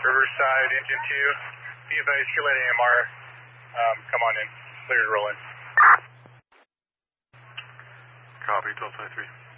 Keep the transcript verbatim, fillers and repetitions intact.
Riverside, engine two. Be advised, you're letting A M R um, come on in. Clear to roll in. Copy, twelve twenty-three.